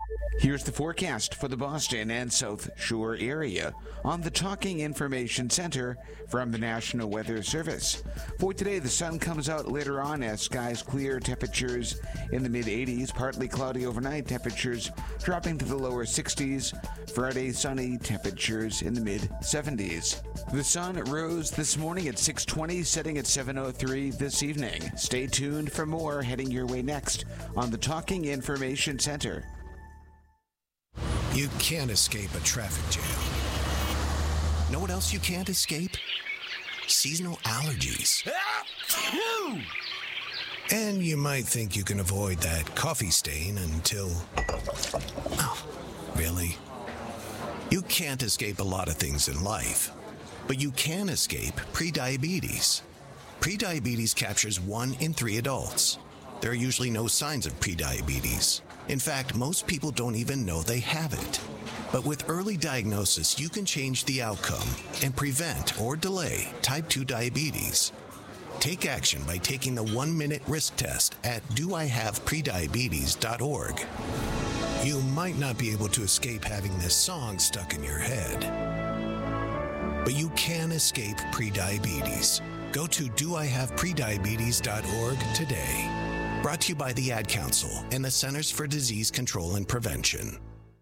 Here's the forecast for the Boston and South Shore area on the Talking Information Center from the National Weather Service. For today, the sun comes out later on as skies clear, temperatures in the mid-80s, partly cloudy overnight, temperatures dropping to the lower 60s. Friday, sunny, temperatures in the mid-70s. The sun rose this morning at 6:20, setting at 7:03 this evening. Stay tuned for more heading your way next on the Talking Information Center. You can't escape a traffic jam. Know what else you can't escape? Seasonal allergies. And you might think you can avoid that coffee stain until... Oh, really? You can't escape a lot of things in life, but you can escape prediabetes. Prediabetes captures 1 in 3 adults. There are usually no signs of prediabetes. In fact, most people don't even know they have it. But with early diagnosis, you can change the outcome and prevent or delay type 2 diabetes. Take action by taking the 1-minute risk test at doihaveprediabetes.org. You might not be able to escape having this song stuck in your head, but you can escape prediabetes. Go to doihaveprediabetes.org today. Brought to you by the Ad Council and the Centers for Disease Control and Prevention.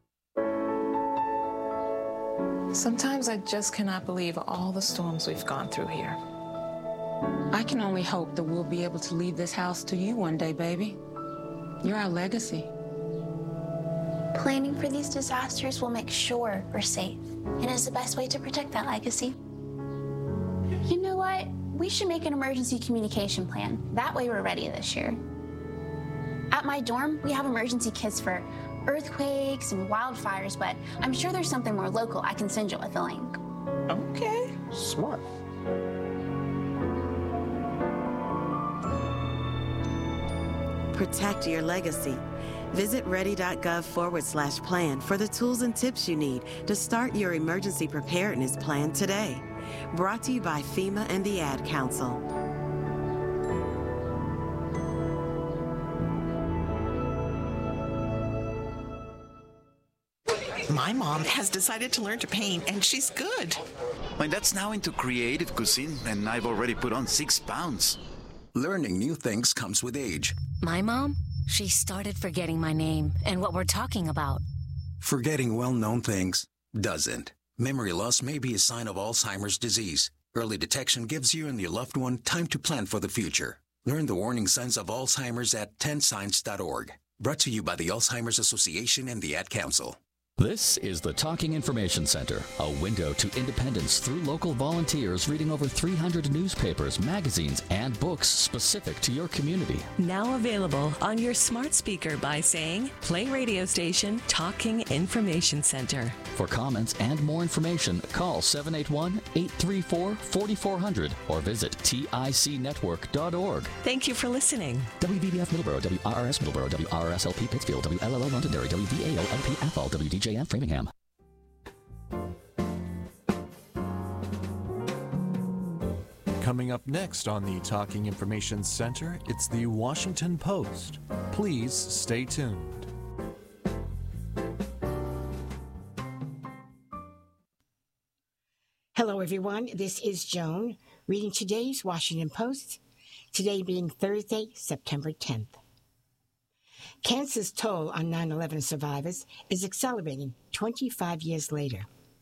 Sometimes I just cannot believe all the storms we've gone through here. I can only hope that we'll be able to leave this house to you one day, baby. You're our legacy. Planning for these disasters will make sure we're safe, and is the best way to protect that legacy. You know what? We should make an emergency communication plan. That way we're ready this year. At my dorm, we have emergency kits for earthquakes and wildfires, but I'm sure there's something more local I can send you with a link. Okay. Smart. Protect your legacy. Visit ready.gov/plan for the tools and tips you need to start your emergency preparedness plan today. Brought to you by FEMA and the Ad Council. My mom has decided to learn to paint, and she's good. My dad's now into creative cuisine, and I've already put on 6 pounds. Learning new things comes with age. My mom, she started forgetting my name and what we're talking about. Forgetting well-known things doesn't. Memory loss may be a sign of Alzheimer's disease. Early detection gives you and your loved one time to plan for the future. Learn the warning signs of Alzheimer's at 10signs.org. Brought to you by the Alzheimer's Association and the Ad Council. This is the Talking Information Center, a window to independence through local volunteers reading over 300 newspapers, magazines, and books specific to your community. Now available on your smart speaker by saying, play radio station Talking Information Center. For comments and more information, call 781-834-4400 or visit ticnetwork.org. Thank you for listening. WVBF Middleborough, WRRS Middleborough, WRSLP Pittsfield, WLLO Londonderry, WVAO LPFL, WDJF Framingham. Coming up next on the Talking Information Center, it's the Washington Post. Please stay tuned. Hello, everyone. This is Joan reading today's Washington Post, today being Thursday, September 10th. Cancer's toll on 9/11 survivors is accelerating 25 years later.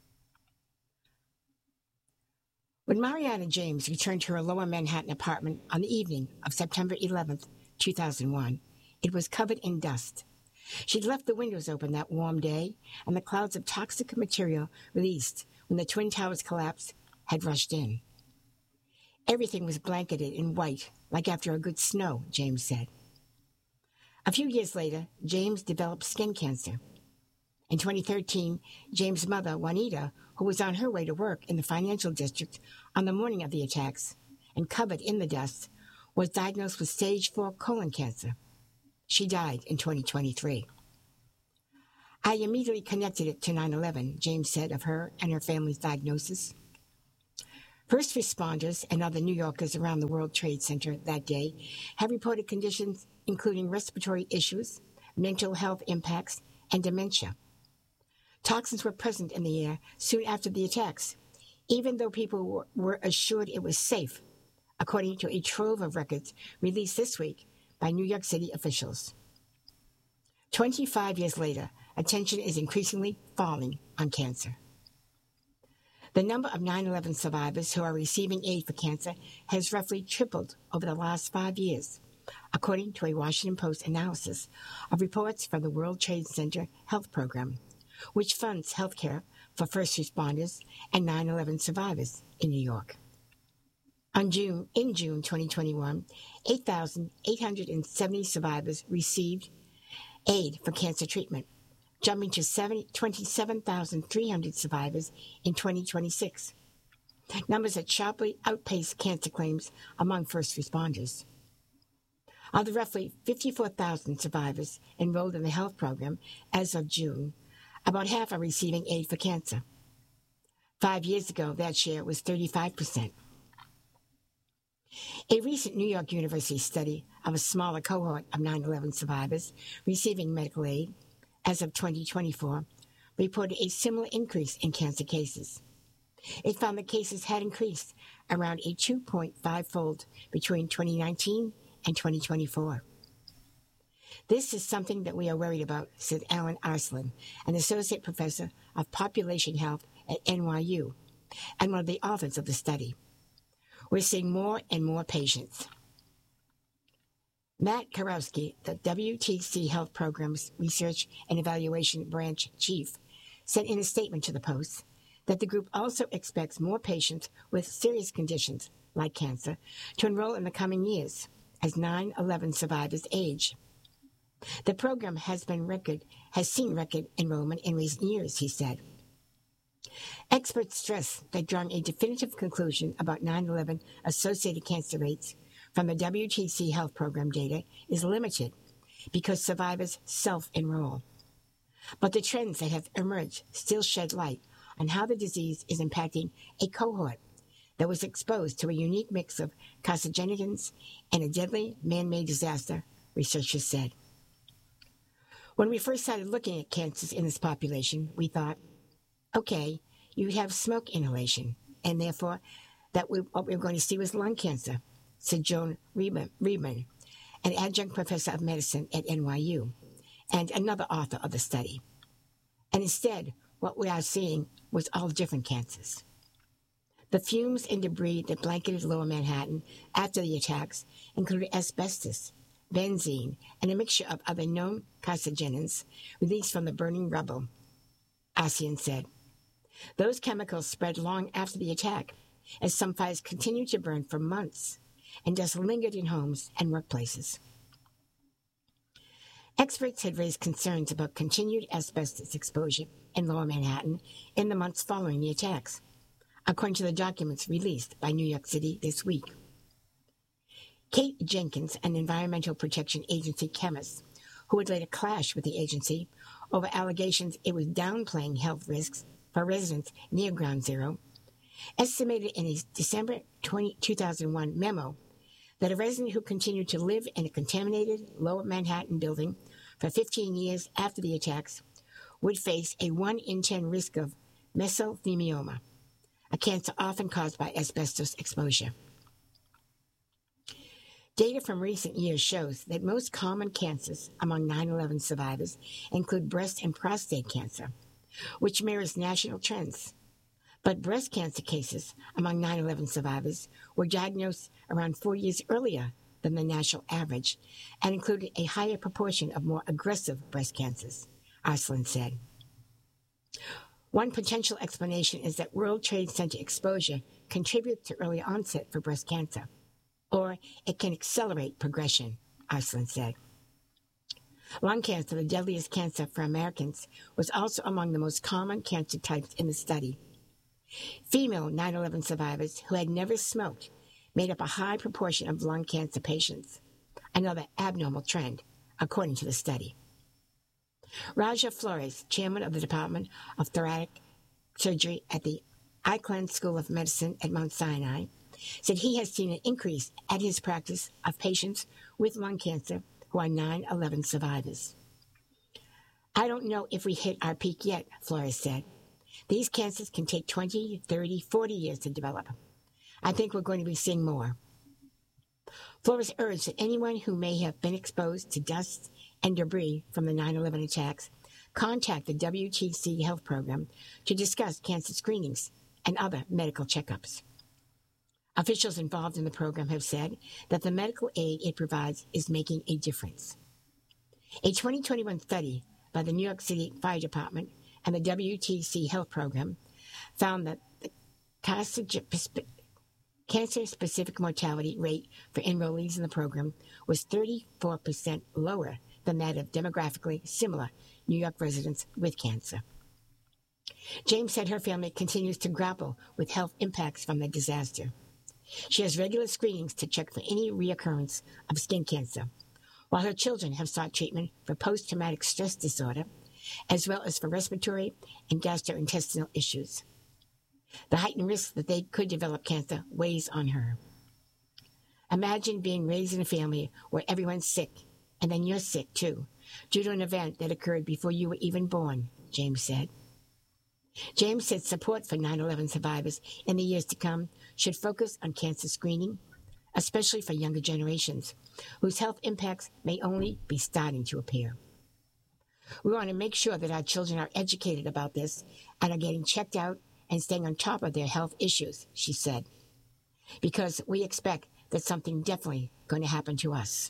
When Mariana James returned to her lower Manhattan apartment on the evening of September 11th, 2001, it was covered in dust. She'd left the windows open that warm day, and the clouds of toxic material released when the Twin Towers collapse had rushed in. Everything was blanketed in white, like after a good snow, James said. A few years later, James developed skin cancer. In 2013, James' mother, Juanita, who was on her way to work in the financial district on the morning of the attacks and covered in the dust, was diagnosed with stage 4 colon cancer. She died in 2023. I immediately connected it to 9/11, James said of her and her family's diagnosis. First responders and other New Yorkers around the World Trade Center that day have reported conditions including respiratory issues, mental health impacts, and dementia. Toxins were present in the air soon after the attacks, even though people were assured it was safe, according to a trove of records released this week by New York City officials. 25 years later, attention is increasingly falling on cancer. The number of 9/11 survivors who are receiving aid for cancer has roughly tripled over the last 5 years, according to a Washington Post analysis of reports from the World Trade Center Health Program, which funds health care for first responders and 9/11 survivors in New York. In June 2021, 8,870 survivors received aid for cancer treatment, jumping to 27,300 survivors in 2026. Numbers that sharply outpace cancer claims among first responders. Of the roughly 54,000 survivors enrolled in the health program as of June, about half are receiving aid for cancer. 5 years ago, that share was 35%. A recent New York University study of a smaller cohort of 9/11 survivors receiving medical aid as of 2024 reported a similar increase in cancer cases. It found that cases had increased around a 2.5-fold between 2019 and 2024. This is something that we are worried about, said Alan Arslan, an associate professor of population health at NYU and one of the authors of the study. We're seeing more and more patients. Matt Karowski, the WTC Health Program's Research and Evaluation Branch Chief, said in a statement to the Post that the group also expects more patients with serious conditions like cancer to enroll in the coming years as 9/11 survivors age. The program has seen record enrollment in recent years, he said. Experts stress that drawing a definitive conclusion about 9/11 associated cancer rates from the WTC Health Program data is limited because survivors self-enroll. But the trends that have emerged still shed light on how the disease is impacting a cohort that was exposed to a unique mix of carcinogens and a deadly man-made disaster, researchers said. When we first started looking at cancers in this population, we thought, okay, you have smoke inhalation, and therefore what we're going to see was lung cancer, said Joan Riedman, an adjunct professor of medicine at NYU, and another author of the study. And instead, what we are seeing was all different cancers. The fumes and debris that blanketed Lower Manhattan after the attacks included asbestos, benzene, and a mixture of other known carcinogens released from the burning rubble, Arslan said. Those chemicals spread long after the attack, as some fires continued to burn for months and dust lingered in homes and workplaces. Experts had raised concerns about continued asbestos exposure in Lower Manhattan in the months following the attacks, according to the documents released by New York City this week. Kate Jenkins, an Environmental Protection Agency chemist, who would later clash with the agency over allegations it was downplaying health risks for residents near Ground Zero, estimated in a December 2001 memo that a resident who continued to live in a contaminated Lower Manhattan building for 15 years after the attacks would face a 1 in 10 risk of mesothelioma, a cancer often caused by asbestos exposure. Data from recent years shows that most common cancers among 9/11 survivors include breast and prostate cancer, which mirrors national trends. But breast cancer cases among 9/11 survivors were diagnosed around 4 years earlier than the national average and included a higher proportion of more aggressive breast cancers, Arslan said. One potential explanation is that World Trade Center exposure contributes to early onset for breast cancer, or it can accelerate progression, Arslan said. Lung cancer, the deadliest cancer for Americans, was also among the most common cancer types in the study. Female 9/11 survivors who had never smoked made up a high proportion of lung cancer patients, another abnormal trend, according to the study. Raja Flores, chairman of the Department of Thoracic Surgery at the Icahn School of Medicine at Mount Sinai, said he has seen an increase at his practice of patients with lung cancer who are 9/11 survivors. I don't know if we hit our peak yet, Flores said. These cancers can take 20, 30, 40 years to develop. I think we're going to be seeing more. Flores urged that anyone who may have been exposed to dust and debris from the 9/11 attacks contact the WTC Health Program to discuss cancer screenings and other medical checkups. Officials involved in the program have said that the medical aid it provides is making a difference. A 2021 study by the New York City Fire Department and the WTC Health Program found that the cancer-specific mortality rate for enrollees in the program was 34% lower than that of demographically similar New York residents with cancer. James said her family continues to grapple with health impacts from the disaster. She has regular screenings to check for any reoccurrence of skin cancer, while her children have sought treatment for post-traumatic stress disorder, as well as for respiratory and gastrointestinal issues. The heightened risk that they could develop cancer weighs on her. Imagine being raised in a family where everyone's sick, and then you're sick too, due to an event that occurred before you were even born, James said. James said support for 9/11 survivors in the years to come should focus on cancer screening, especially for younger generations, whose health impacts may only be starting to appear. We want to make sure that our children are educated about this and are getting checked out and staying on top of their health issues, she said, because we expect that something definitely going to happen to us.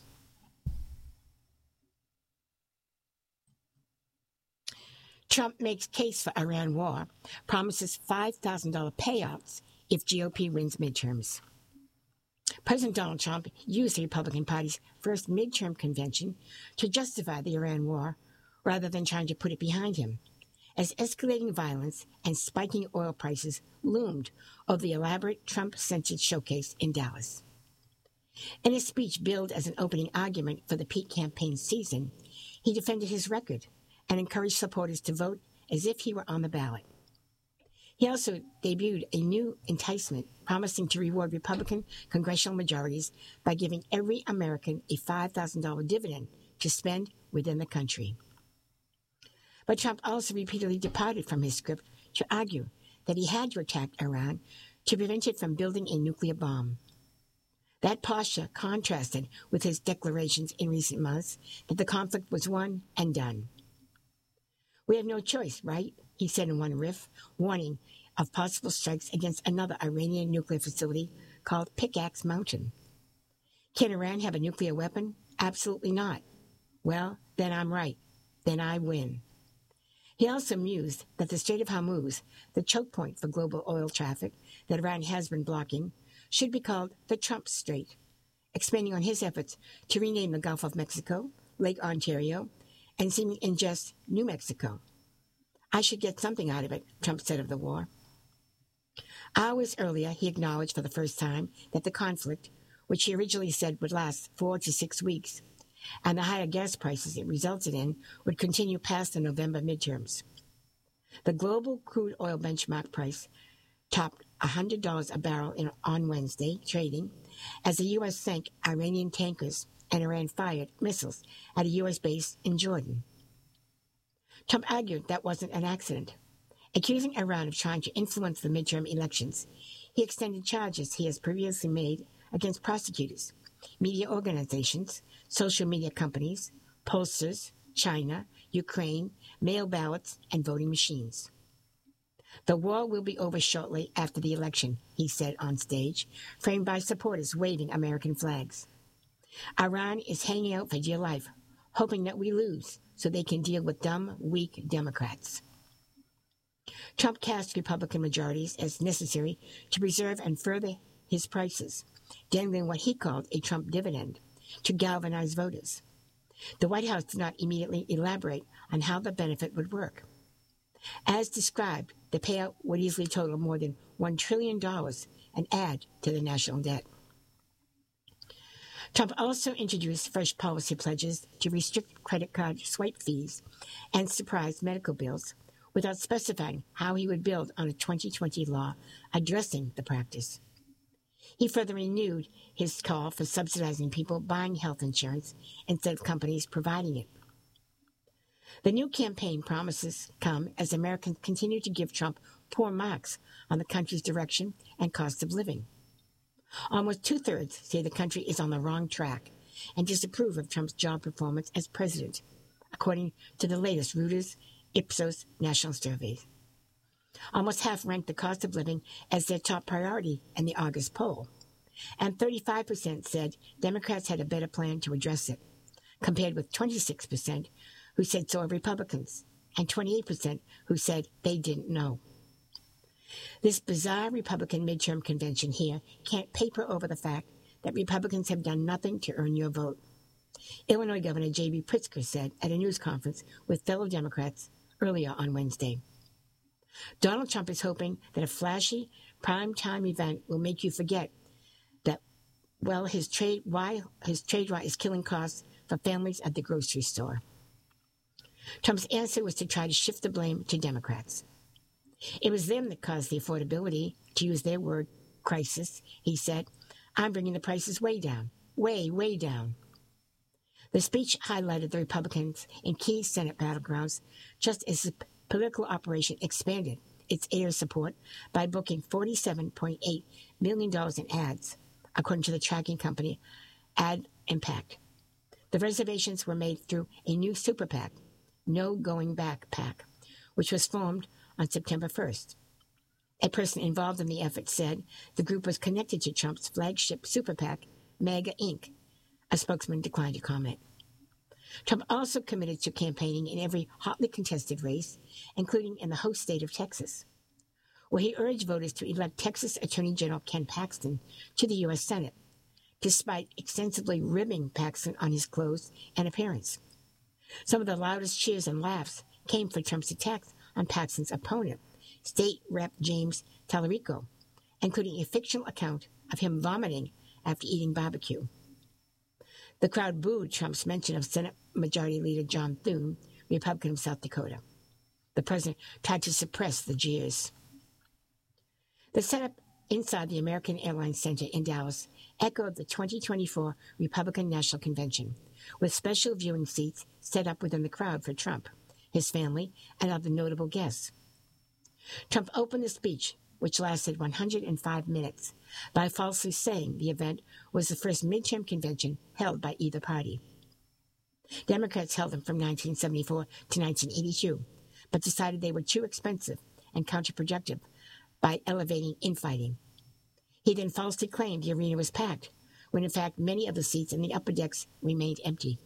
Trump makes case for Iran war, promises $5,000 payouts if GOP wins midterms. President Donald Trump used the Republican Party's first midterm convention to justify the Iran war rather than trying to put it behind him, as escalating violence and spiking oil prices loomed over the elaborate Trump-centered showcase in Dallas. In his speech billed as an opening argument for the peak campaign season, he defended his record and encouraged supporters to vote as if he were on the ballot. He also debuted a new enticement promising to reward Republican congressional majorities by giving every American a $5,000 dividend to spend within the country. But Trump also repeatedly departed from his script to argue that he had to attack Iran to prevent it from building a nuclear bomb. That posture contrasted with his declarations in recent months that the conflict was won and done. We have no choice, right? He said in one riff, warning of possible strikes against another Iranian nuclear facility called Pickaxe Mountain. Can Iran have a nuclear weapon? Absolutely not. Well, then I'm right. Then I win. He also mused that the Strait of Hormuz, the choke point for global oil traffic that Iran has been blocking, should be called the Trump Strait, expanding on his efforts to rename the Gulf of Mexico, Lake Ontario, and seeming in just New Mexico. I should get something out of it, Trump said of the war. Hours earlier, he acknowledged for the first time that the conflict, which he originally said would last 4 to 6 weeks, and the higher gas prices it resulted in would continue past the November midterms. The global crude oil benchmark price topped $100 a barrel on Wednesday trading as the U.S. sank Iranian tankers and Iran fired missiles at a U.S. base in Jordan. Trump argued that wasn't an accident. Accusing Iran of trying to influence the midterm elections, he extended charges he has previously made against prosecutors, media organizations, social media companies, pollsters, China, Ukraine, mail ballots, and voting machines. The war will be over shortly after the election, he said on stage, framed by supporters waving American flags. Iran is hanging out for dear life, hoping that we lose so they can deal with dumb, weak Democrats. Trump cast Republican majorities as necessary to preserve and further his prices, dangling what he called a Trump dividend to galvanize voters. The White House did not immediately elaborate on how the benefit would work. As described, the payout would easily total more than $1 trillion and add to the national debt. Trump also introduced fresh policy pledges to restrict credit card swipe fees and surprise medical bills without specifying how he would build on a 2020 law addressing the practice. He further renewed his call for subsidizing people buying health insurance instead of companies providing it. The new campaign promises come as Americans continue to give Trump poor marks on the country's direction and cost of living. Almost two-thirds say the country is on the wrong track and disapprove of Trump's job performance as president, according to the latest Reuters Ipsos national surveys. Almost half ranked the cost of living as their top priority in the August poll, and 35% said Democrats had a better plan to address it, compared with 26% who said so of Republicans, and 28% who said they didn't know. This bizarre Republican midterm convention here can't paper over the fact that Republicans have done nothing to earn your vote. Illinois Governor J.B. Pritzker said at a news conference with fellow Democrats earlier on Wednesday. Donald Trump is hoping that a flashy, prime-time event will make you forget that, well, his trade war is killing costs for families at the grocery store. Trump's answer was to try to shift the blame to Democrats. It was them that caused the affordability, to use their word, crisis, he said. I'm bringing the prices way down, way, way down. The speech highlighted the Republicans in key Senate battlegrounds just as the political operation expanded its air support by booking $47.8 million in ads, according to the tracking company Ad Impact. The reservations were made through a new super PAC, No Going Back PAC, which was formed on September 1st. A person involved in the effort said the group was connected to Trump's flagship super PAC, MAGA Inc. A spokesman declined to comment. Trump also committed to campaigning in every hotly contested race, including in the host state of Texas, where he urged voters to elect Texas Attorney General Ken Paxton to the U.S. Senate, despite extensively ribbing Paxton on his clothes and appearance. Some of the loudest cheers and laughs came for Trump's attacks on Paxton's opponent, State Rep. James Tallarico, including a fictional account of him vomiting after eating barbecue. The crowd booed Trump's mention of Senate Majority Leader John Thune, Republican of South Dakota. The president tried to suppress the jeers. The setup inside the American Airlines Center in Dallas echoed the 2024 Republican National Convention, with special viewing seats set up within the crowd for Trump, his family, and other notable guests. Trump opened the speech, which lasted 105 minutes, by falsely saying the event was the first midterm convention held by either party. Democrats held them from 1974 to 1982, but decided they were too expensive and counterproductive by elevating infighting. He then falsely claimed the arena was packed, when in fact many of the seats in the upper decks remained empty.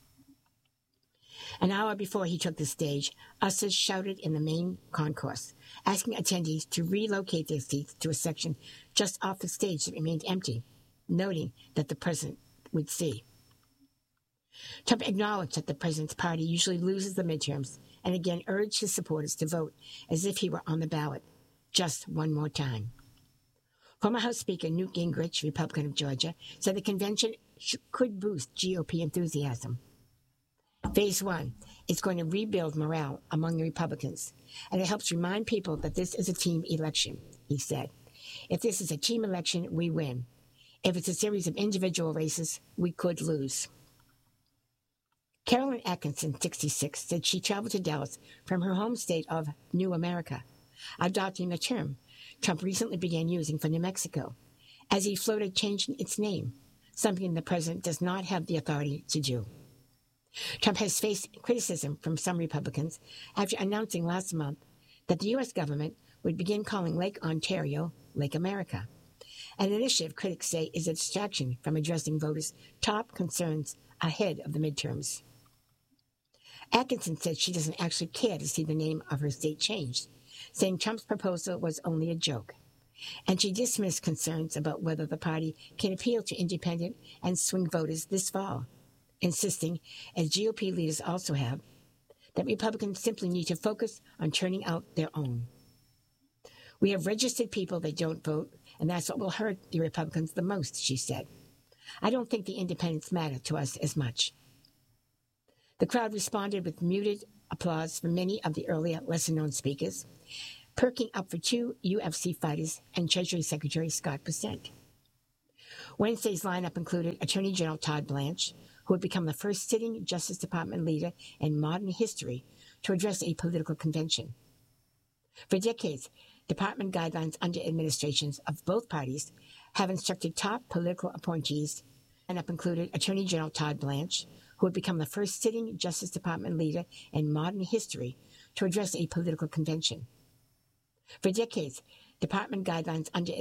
An hour before he took the stage, ushers shouted in the main concourse, asking attendees to relocate their seats to a section just off the stage that remained empty, noting that the president would see. Trump acknowledged that the president's party usually loses the midterms and again urged his supporters to vote as if he were on the ballot, just one more time. Former House Speaker Newt Gingrich, Republican of Georgia, said the convention could boost GOP enthusiasm. Phase 1 is going to rebuild morale among the Republicans, and it helps remind people that this is a team election, he said. If this is a team election, we win. If it's a series of individual races, we could lose. Carolyn Atkinson, 66, said she traveled to Dallas from her home state of New America, adopting the term Trump recently began using for New Mexico, as he floated changing its name, something the president does not have the authority to do. Trump has faced criticism from some Republicans after announcing last month that the U.S. government would begin calling Lake Ontario Lake America, an initiative critics say is a distraction from addressing voters' top concerns ahead of the midterms. Atkinson said she doesn't actually care to see the name of her state changed, saying Trump's proposal was only a joke, and she dismissed concerns about whether the party can appeal to independent and swing voters this fall, insisting, as GOP leaders also have, that Republicans simply need to focus on turning out their own. We have registered people that don't vote, and that's what will hurt the Republicans the most, she said. I don't think the independents matter to us as much. The crowd responded with muted applause from many of the earlier, lesser-known speakers, perking up for two UFC fighters and Treasury Secretary Scott Bessent. Wednesday's lineup included Attorney General Todd Blanche, who would become the first sitting Justice Department leader in modern history to address a political convention. For decades, department guidelines under administrations of both parties have instructed top political appointees, and have included Attorney General Todd Blanche, who would become the first sitting Justice Department leader in modern history to address a political convention. For decades, department guidelines under